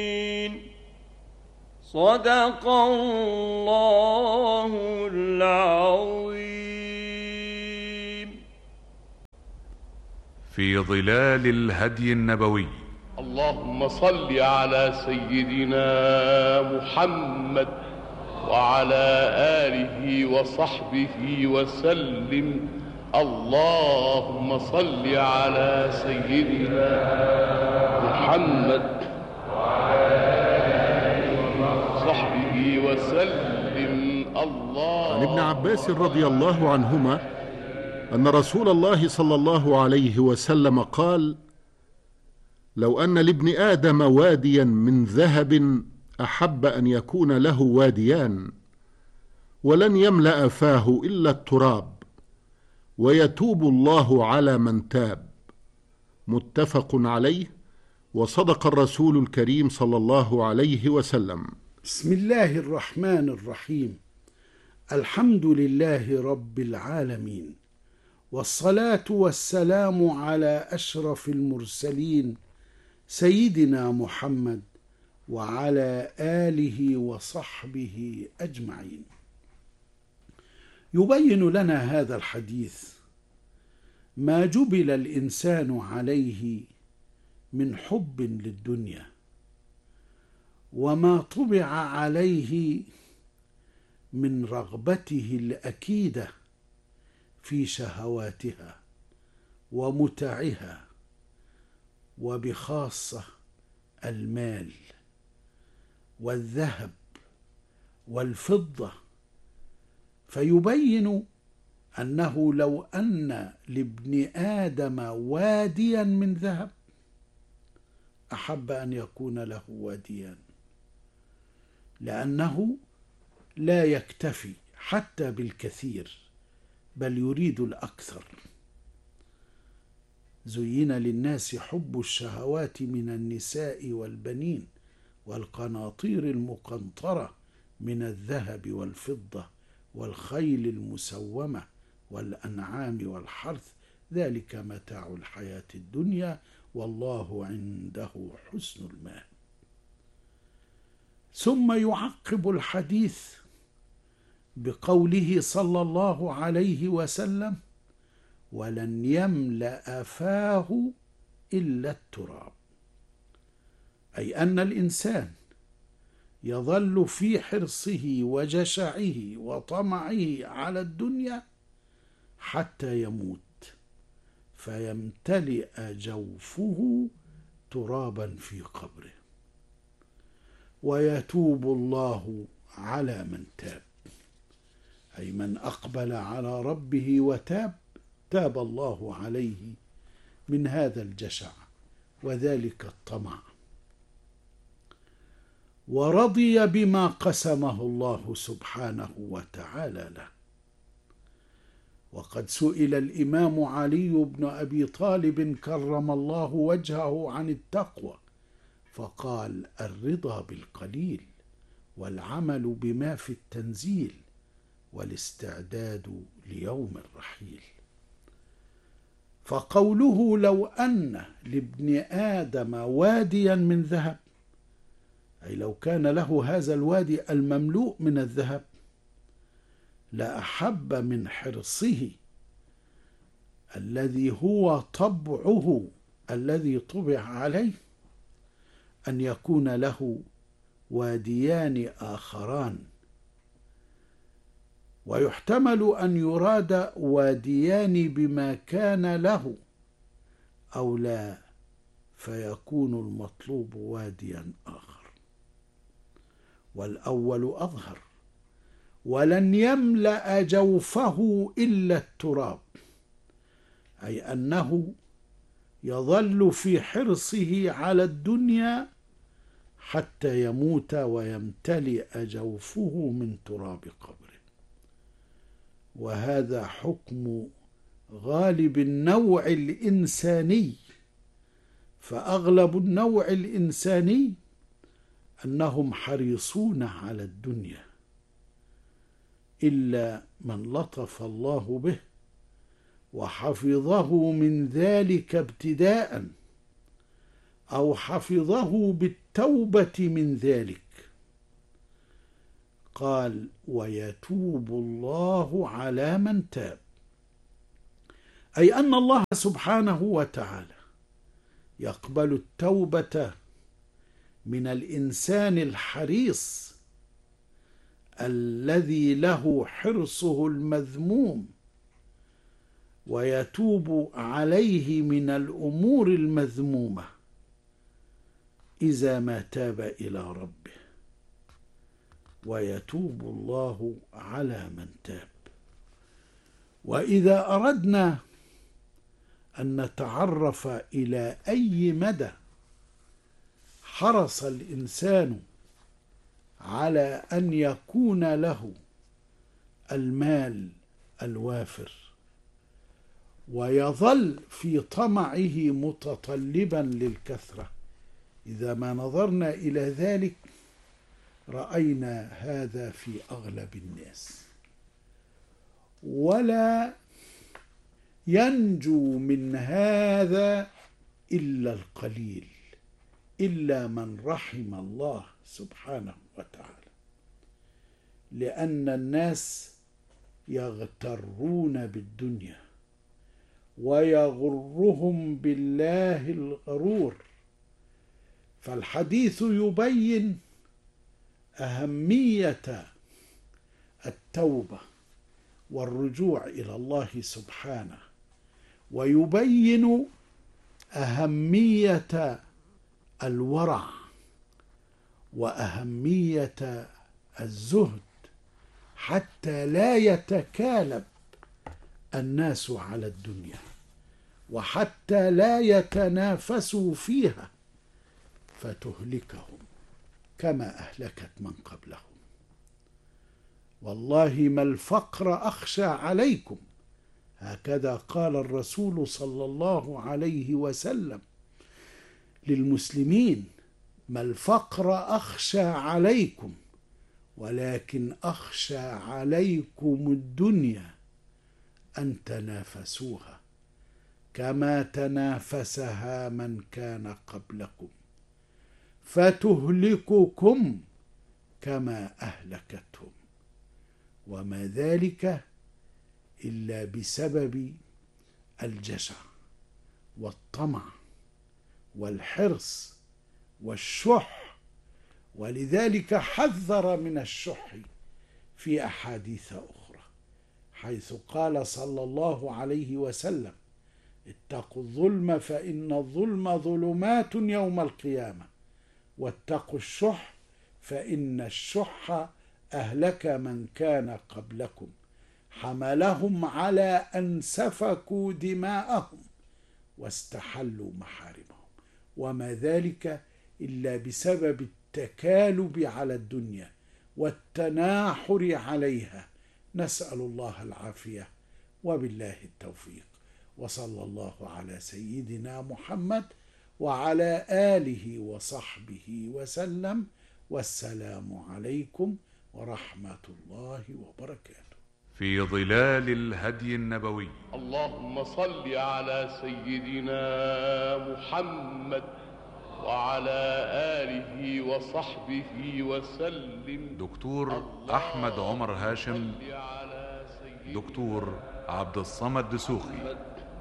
صدق الله العظيم. في ظلال الهدي النبوي. اللهم صل على سيدنا محمد وعلى آله وصحبه وسلم. اللهم صل على سيدنا محمد وعلى آله وصحبه وسلم. عن ابن عباس رضي الله عنهما أن رسول الله صلى الله عليه وسلم قال: لو أن لابن آدم واديا من ذهب أحب أن يكون له واديان، ولن يملأ فاه إلا التراب، ويتوب الله على من تاب. متفق عليه. وصدق الرسول الكريم صلى الله عليه وسلم. بسم الله الرحمن الرحيم. الحمد لله رب العالمين، والصلاة والسلام على أشرف المرسلين سيدنا محمد وعلى آله وصحبه أجمعين. يبين لنا هذا الحديث ما جبل الإنسان عليه من حب للدنيا، وما طبع عليه من رغبته الأكيدة في شهواتها ومتعها، وبخاصة المال والذهب والفضة. فيبين أنه لو أن لابن آدم واديا من ذهب أحب أن يكون له واديان، لأنه لا يكتفي حتى بالكثير، بل يريد الأكثر. زين للناس حب الشهوات من النساء والبنين والقناطير المقنطرة من الذهب والفضة والخيل المسومة والأنعام والحرث، ذلك متاع الحياة الدنيا والله عنده حسن المآب. ثم يعقب الحديث بقوله صلى الله عليه وسلم: ولن يملأ فاه إلا التراب، أي أن الإنسان يظل في حرصه وجشعه وطمعه على الدنيا حتى يموت، فيمتلئ جوفه ترابا في قبره، ويتوب الله على من تاب، أي من أقبل على ربه وتاب، تاب الله عليه من هذا الجشع وذلك الطمع، ورضي بما قسمه الله سبحانه وتعالى له. وقد سئل الإمام علي بن أبي طالب كرم الله وجهه عن التقوى، فقال: الرضا بالقليل، والعمل بما في التنزيل، والاستعداد ليوم الرحيل. فقوله لو أن لابن آدم واديا من ذهب، أي لو كان له هذا الوادي المملوء من الذهب، لأحب من حرصه الذي هو طبعه الذي طبع عليه أن يكون له واديان آخران. ويحتمل أن يراد واديان بما كان له أو لا، فيكون المطلوب واديا آخر، والأول أظهر: ولن يملأ جوفه إلا التراب، أي أنه يظل في حرصه على الدنيا حتى يموت ويمتلئ جوفه من تراب قبره. وهذا حكم غالب النوع الإنساني، فأغلب النوع الإنساني أنهم حريصون على الدنيا، إلا من لطف الله به وحفظه من ذلك ابتداء، أو حفظه التوبة من ذلك؟ قال: ويتوب الله على من تاب، أي أن الله سبحانه وتعالى يقبل التوبة من الإنسان الحريص الذي له حرصه المذموم، ويتوب عليه من الأمور المذمومة إذا ما تاب إلى ربه. ويتوب الله على من تاب. وإذا أردنا أن نتعرف إلى أي مدى حرص الإنسان على أن يكون له المال الوافر ويظل في طمعه متطلبا للكثرة، إذا ما نظرنا إلى ذلك رأينا هذا في أغلب الناس، ولا ينجو من هذا إلا القليل، إلا من رحم الله سبحانه وتعالى، لأن الناس يغترون بالدنيا ويغرهم بالله الغرور. فالحديث يبين أهمية التوبة والرجوع إلى الله سبحانه، ويبين أهمية الورع وأهمية الزهد، حتى لا يتكالب الناس على الدنيا، وحتى لا يتنافسوا فيها فتهلكهم كما أهلكت من قبلهم. والله ما الفقر أخشى عليكم، هكذا قال الرسول صلى الله عليه وسلم للمسلمين: ما الفقر أخشى عليكم، ولكن أخشى عليكم الدنيا أن تنافسوها كما تنافسها من كان قبلكم فتهلككم كما أهلكتهم، وما ذلك إلا بسبب الجشع والطمع والحرص والشح. ولذلك حذر من الشح في أحاديث أخرى، حيث قال صلى الله عليه وسلم: اتقوا الظلم فإن الظلم ظلمات يوم القيامة، واتقوا الشح فإن الشح أهلك من كان قبلكم، حملهم على أن سفكوا دماءهم واستحلوا محارمهم، وما ذلك إلا بسبب التكالب على الدنيا والتناحر عليها. نسأل الله العافية وبالله التوفيق، وصلى الله على سيدنا محمد وعلى آله وصحبه وسلم، والسلام عليكم ورحمة الله وبركاته. في ظلال الهدي النبوي. اللهم صل على سيدنا محمد وعلى آله وصحبه وسلم. دكتور أحمد عمر هاشم، دكتور عبد الصمد دسوقي،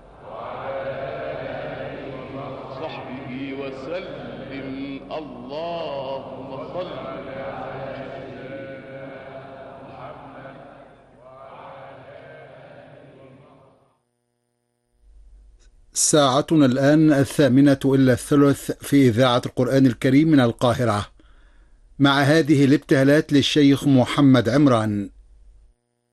صحبه وسلم. اللهم صل. ساعتنا الآن 8:08 في إذاعة القرآن الكريم من القاهرة، مع هذه الابتهالات للشيخ محمد عمران.